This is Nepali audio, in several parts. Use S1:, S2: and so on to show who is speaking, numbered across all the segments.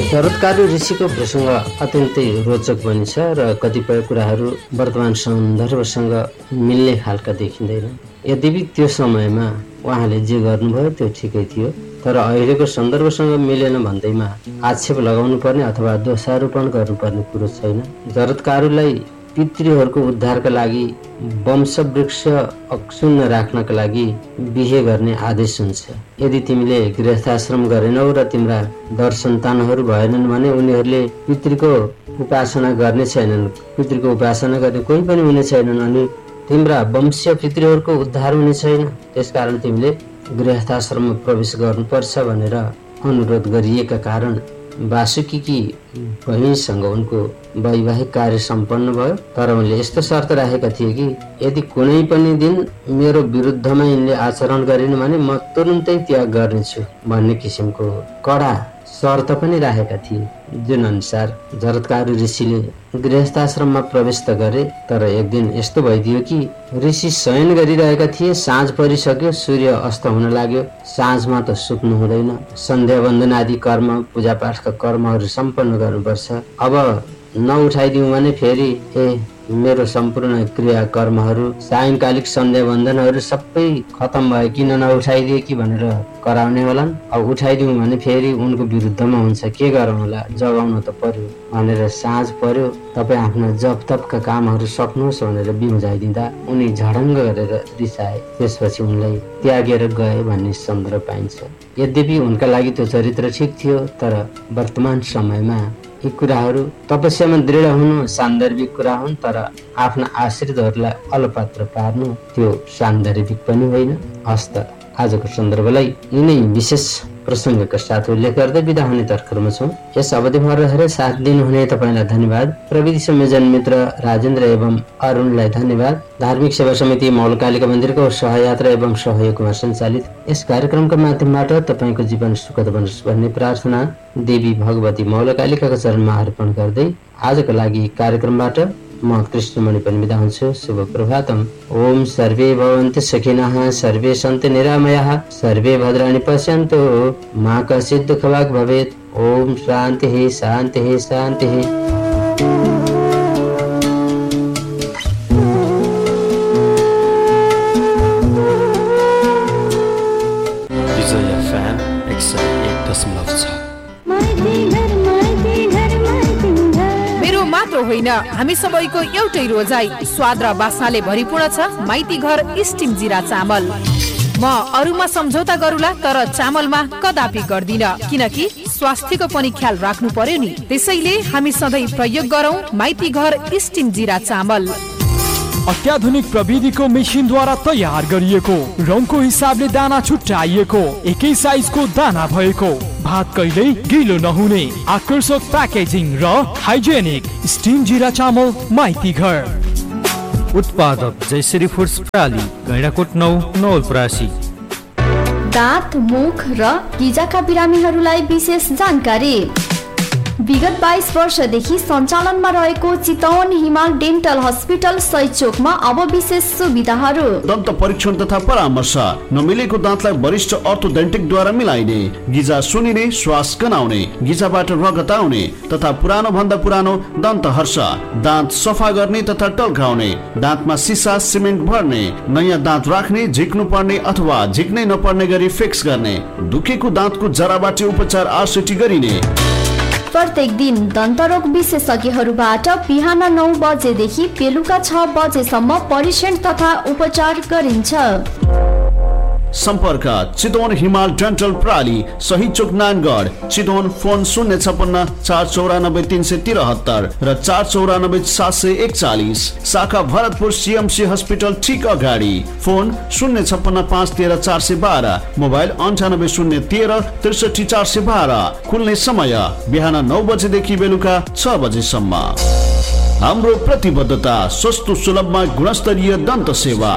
S1: शरदकाल ऋषिको प्रसङ्ग अत्यन्तै रोचक पनि छ र कतिपय कुराहरू वर्तमान सन्दर्भसँग मिल्ने खालका देखिँदैन। यद्यपि त्यो समयमा उहाँले जे गर्नुभयो त्यो ठिकै थियो, तर अहिलेको सन्दर्भसँग मिलेन भन्दैमा आक्षेप लगाउनु पर्ने अथवा दोषारोपण गर्नुपर्ने कुरो छैन। शरदकाललाई पितृहरूको उद्धारका लागि वंशवृक्ष अक्षुण्ण राख्नका लागि बिहे गर्ने आदेश हुन्छ। यदि तिमीले गृहस्थाश्रम गरेनौ र तिम्रा दर सन्तानहरू भएनन् भने उनीहरूले पितृको उपासना गर्ने छैनन्, पितृको उपासना गर्ने कोही पनि हुने छैनन् अनि तिम्रा वंशीय पितृहरूको उद्धार हुने छैन। त्यसकारण तिमीले गृहस्थाश्रममा प्रवेश गर्नुपर्छ भनेर अनुरोध गरिएका कारण वासुकीकी बहिनीसँग उनको वैवाहिक कार्य सम्पन्न भयो। तर उनले यस्तो शर्त राखेका थिए कि यदि कुनै पनि दिन मेरो विरुद्धमा यिनले आचरण गरिन् भने म तुरुन्तै त्याग गर्नेछु भन्ने किसिमको कडा शर्त पनि राखेका थिए, जुन अनुसार शरदकाल ऋषिले गृहस्थाश्रममा प्रवेश त गरे। तर एक दिन यस्तो भइदियो कि ऋषि शयन गरिरहेका थिए, साँझ परिसक्यो, सूर्य अस्त हुन लाग्यो। साँझमा त सुत्नु हुँदैन, सन्ध्या वन्दन आदि कर्म पूजापाठका कर्महरू सम्पन्न गर्नुपर्छ। अब नउठाइदिउँ भने फेरि मेरो सम्पूर्ण क्रियाकर्महरू सायंकालिक सन्ध्या वन्दनहरू सबै खतम भयो, किन नउठाइदिए कि भनेर कराउने होलान्। अब उठाइदिउँ भने फेरि उनको विरुद्धमा हुन्छ, के गरौँ होला, जगाउन त पर्यो भनेर साँझ पर्यो। तपाईँ आफ्ना जप तपका कामहरू सक्नुहोस् भनेर बिउजाइदिँदा उनी झडङ्ग गरेर रिसाए। त्यसपछि उनलाई त्यागेर गए भन्ने सन्दर्भ पाइन्छ। यद्यपि उनका लागि त्यो चरित्र ठिक थियो, तर वर्तमान समयमा यी कुराहरू तपस्यामा दृढ हुनु सान्दर्भिक कुरा हुन्, तर आफ्ना आश्रितहरूलाई अलपात्र पार्नु त्यो सान्दर्भिक पनि होइन। हस्त आजको सन्दर्भलाई यिनै विशेष प्रसङ्गका साथ उल्लेख गर्दै बिदा हुने तर्खरमा छौँ। यस अवधिमा रहेर साथ दिनुहुने तपाईँलाई धन्यवाद। प्रविधि संयोजन मित्र राजेन्द्र एवं अरुणलाई धन्यवाद। धार्मिक सेवा समिति मौलकालिका मन्दिरको सहयात्रा एवं सहयोगमा सञ्चालित यस कार्यक्रमका माध्यमबाट तपाईँको जीवन सुखद बनोस् भन्ने प्रार्थना देवी भगवती मौलकालिकाका चरणमा अर्पण गर्दै आजको लागि कार्यक्रमबाट म कृष्णमणि पनि बिदा हुन्छु। शुभ प्रभातम। ओम सर्वे भवन्तु सुखिनः, सर्वे सन्तु निरामयाः, सर्वे भद्राणि पश्यन्तु, मा कश्चित् दुःखभाग् भवेत्। ओम शान्तिः शान्तिः शान्तिः।
S2: होइन, हामी सबैको एउटै रोजाइ, स्वाद र बास्नाले भरिपूर्ण छ माइती घर स्टिम जिरा चामल। म अरूमा सम्झौता गरूला, तर चामलमा कदापि गर्दिन, किनकि स्वास्थ्यको पनि ख्याल राख्नु पर्यो नि। त्यसैले हामी सधैँ प्रयोग गरौँ माइती घर स्टिम जिरा चामल।
S3: अत्याधुनिक प्रविधिको मेसिनद्वारा तयार गरिएको, रङको हिसाबले दाना छुट्याइएको, एकै साइजको दाना भएको, भात कहिल्यै गिलो नहुने, आकर्षक प्याकेजिङ र हाइजेनिक स्टिम जिरा चामल माइती घर।
S4: उत्पादक जयश्री फुड्स प्राली, गैंडाकोट 9 नवलपरासी।
S5: दाँत, मुख र गिजाका बिरामीहरूलाई विशेष जानकारी। विगत 22 वर्षदेखि सञ्चालनमा रहेको चितवन हिमाल डेन्टल हस्पिटल सही चोकमा अब विशेष सुविधाहरू।
S6: दन्त परीक्षण तथा परामर्श, नमिलेको दाँतलाई वरिष्ठ अर्थोडेन्टिकद्वारा मिलाइने, गिजा सुनिने, श्वास गनाउने, गिजाबाट रगत आउने तथा पुरानो भन्दा पुरानो दन्त हर्ष, दाँत सफा गर्ने तथा टल्काउने, दाँतमा सिसा सिमेन्ट भर्ने, नयाँ दाँत राख्ने, झिक्नु पर्ने अथवा झिक्नै नपर्ने गरी फिक्स गर्ने, दुखेको दाँतको जराबाट उपचार आरसिटी गरिने।
S5: प्रत्येक दिन दन्तरोग विशेषज्ञहरूबाट बिहान 9 बजेदेखि बेलुका 6 बजेसम्म परीक्षण तथा उपचार गरिन्छ।
S6: सम्पर्क चितवन हिमाल डेन्टल प्राली, सही चोक नानगढ, चितवन। फोन 056 494 373 र 494 741। शाखा भरतपुर CMC हस्पिटल ठीक अगाडि। Phone 056 513 412, mobile 98 013 63 412। खुल्ने समय बिहान 9 बजेदेखि बेलुका 6 बजेसम्म। हाम्रो प्रतिबद्धता सस्तो सुलभमा गुणस्तरीय दन्त सेवा।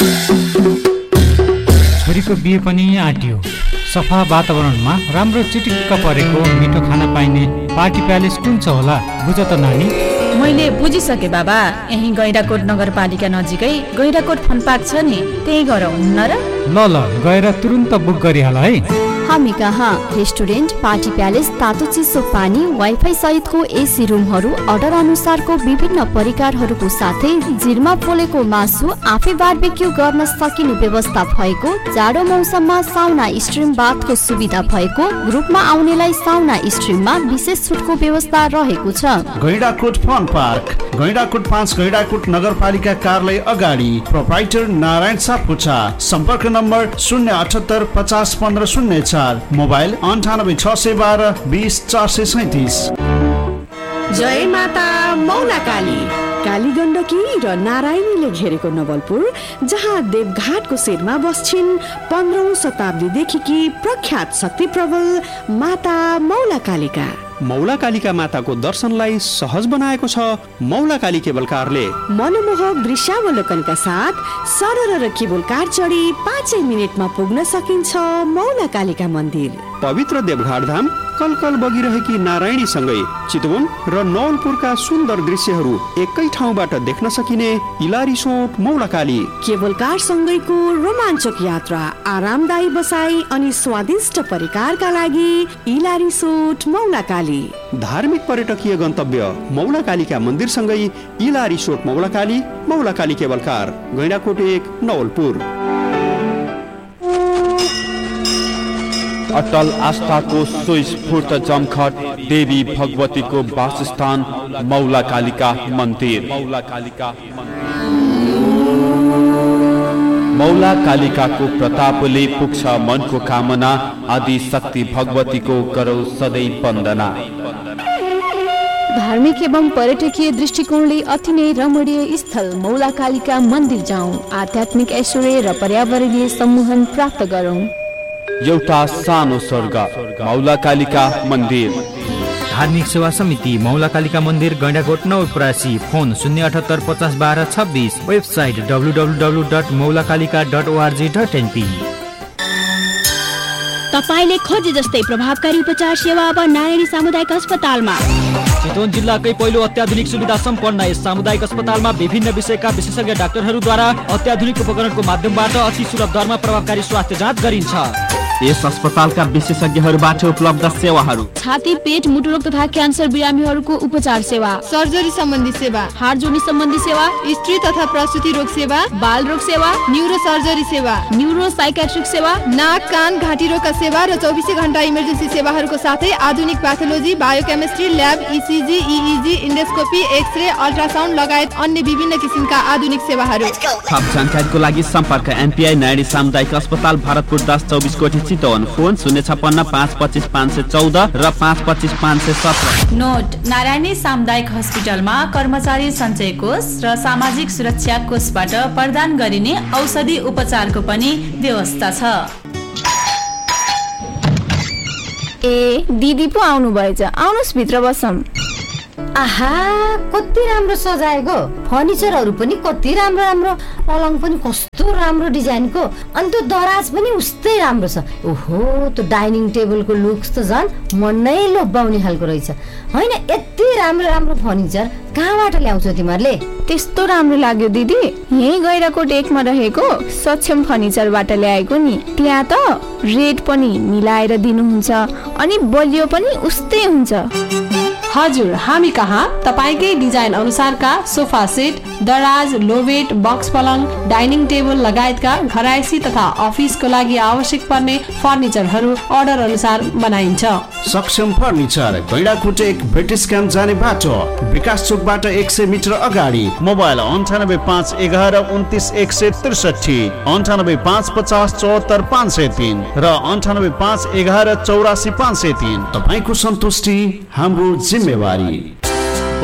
S7: छोरीको बिहे पनि आँट्यो। सफा वातावरणमा राम्रो चिटिक्क परेको मिठो खाना पाइने पार्टी प्यालेस कुन छ होला, बुझ त नानी?
S2: मैले बुझिसके बाबा, यही गैंडाकोट नगरपालिका नजिकै गैंडाकोट फन पार्क छ नि, त्यही गरौँ न र?
S7: ल गएर तुरुन्त बुक गरिहाल है।
S5: हामी कहाँ रेस्टुरेन्ट, पार्टी प्यालेस, तातो चिसो पानी, वाइफाई सहितको एसी रुमहरू, अर्डर अनुसारको विभिन्न परिकारहरूको साथै जिरमा पोलेको मासु आफै बारबेक्यू गर्न सकिने व्यवस्था भएको, जाडो मौसममा साउना स्ट्रिम बाथको सुविधा भएको, ग्रुपमा आउनेलाई साउना स्ट्रिममा विशेष छुटको व्यवस्था रहेको छ।
S6: गैंडाकोट फन पार्क, गैंडाकोट 5 गैंडाकोट नगरपालिका कार्यालय अगाडि, प्रोप्राइटर नारायण सापकोटा। सम्पर्क नम्बर 078 50 15 04, मोबाइल 98 612 20 437।
S8: जय माता मौलाकाली। काली गण्डकी र नारायणीले घेरेको नवलपुर, जहाँ देवघाटको शिरमा बस्छिन् 15औं शताब्दीदेखि प्रख्यात शक्ति प्रबल माता मौलाकालीका।
S9: मौलाकालीका माताको दर्शनलाई सहज बनाएको छ मौलाकाली केबल कारले।
S8: मनमोहक दृश्यावलोकनका साथ सरर र केबल कार चढी 5 मिनेटमा पुग्न सकिन्छ मौलाकालीका मन्दिर।
S9: पवित्र देवघाट धाम कलकल बगिरहेकी नारायणी सँगै चितवन र नवलपुरका सुन्दर दृश्यहरू एकै ठाउँबाट देख्न सकिने इला रिसोर्ट मौलाकाली।
S8: केबल कार सँगैको रोमाञ्चक यात्रा, आरामदायी बसाई अनि स्वादिष्ट परिकारका लागि इला रिसोर्ट मौलाकाली।
S9: धार्मिक पर्यटकीय गन्तव्य मौलाकालीका मन्दिर सँगै इला resort मौलाकाली, मौलाकाली cable car, Gaindakot 1 Nawalpur.
S10: Atal आस्थाको स्वस्फूर्त जमखट देवी भगवतीको वासस्थान मौलाकालीका मन्दिर। मौलाकालिकाको प्रतापले पुग्छ मनको कामना, आदि शक्ति भगवतीको गरौ सधैँ वन्दना।
S5: धार्मिक एवं पर्यटकीय दृष्टिकोणले अति नै रमणीय स्थल मौलाकालीका मन्दिर जाउँ, आध्यात्मिक ऐश्वर्य र पर्यावरणीय सम्मोहन प्राप्त गरौँ।
S10: एउटा सानो स्वर्ग मौलाकालिका मन्दिर।
S4: धार्मिक सेवा समिति मौलाकालिका मन्दिर, Gaindakot Nawalparasi. Phone 078 50 12 26। Website www.maulakalika.org.np।
S11: तपाईले खोजे जस्तै प्रभावकारी उपचार सेवा अब नारायणी सामुदायिक अस्पतालमा।
S3: चितवन जिल्लाकै पहिलो अत्याधुनिक सुविधा सम्पन्न यस सामुदायिक अस्पतालमा विभिन्न विषयका विशेषज्ञ डाक्टरहरूद्वारा अत्याधुनिक उपकरणको माध्यमबाट अति सुलभ दरमा प्रभावकारी स्वास्थ्य जाँच गरिन्छ।
S12: यस अस्पतालका विशेषज्ञहरूबाट उपलब्ध सेवाहरू:
S11: छाती, पेट, मुटु रोग तथा क्यान्सर बिरामीहरूको उपचार सेवा,
S13: सर्जरी सम्बन्धी सेवा,
S11: हाड जोड्ने सम्बन्धी सेवा,
S13: स्त्री तथा प्रसुति रोग सेवा,
S11: बाल रोग सेवा,
S13: न्यूरो सर्जरी सेवा,
S11: न्यूरो साइकेट्रिक सेवा,
S13: नाक, कान, घाँटी रोगका सेवा र 24 घण्टा इमर्जेन्सी सेवाहरूको साथै आधुनिक pathology, biochemistry lab, ECG, इइजी, endoscopy, x-ray, ultrasound लगायत अन्य विभिन्न किसिमका आधुनिक सेवाहरू।
S12: थप जानकारीको लागि सम्पर्क एनपीआई नारायणी सामुदायिक अस्पताल, भरतपुर 10 24 कोठी चितवन। फोन 056 525 514 र 525 517।
S14: नोट: नारायणी सामुदायिक अस्पतालमा कर्मचारी सञ्चय कोष र सामाजिक सुरक्षा कोषबाट प्रदान गरिने औषधि उपचारको पनि व्यवस्था छ।
S5: ए दिदी पो आउनु भएछ, आउनुस् भित्र बसौँ।
S15: आहा, कति राम्रो सजाएको, फर्निचरहरू पनि कति राम्रो राम्रो, पलङ पनि कस्तो राम्रो डिजाइनको, अनि त्यो दराज पनि उस्तै राम्रो छ। ओहो, त्यो डाइनिङ टेबलको लुक्स त झन् मन नै लोभ्याउने खालको रहेछ। होइन, यति राम्रो राम्रो फर्निचर कहाँबाट ल्याउँछौ तिमीहरूले?
S5: त्यस्तो राम्रो लाग्यो दिदी, यही गैंडाकोट 1 मा रहेको सक्षम फर्निचरबाट ल्याएको नि। त्यहाँ त रेट पनि मिलाएर दिनुहुन्छ अनि बलियो पनि उस्तै हुन्छ।
S16: हजुर, हामी कहाँ तपाईकै डिजाइन अनुसारका सोफा सेट, दराज, लोभेट, बक्स पलङ, डाइनिङ टेबल लगायतका घरायसी तथा अफिसको लागि आवश्यक पर्ने फर्निचरहरू अर्डर अनुसार बनाइन्छ।
S6: सक्षम फर्निचर, गैंडाकोट 1 ब्रिटिस क्याम्प जाने बाटो, विकास चोकबाट 100 मिटर अगाडि। मोबाइल 98 5 11 29 163, 98 5 50 74 503 र 98 5 11 84 503। तपाईको सन्तुष्टि हाम्रो जिम्मेवारी।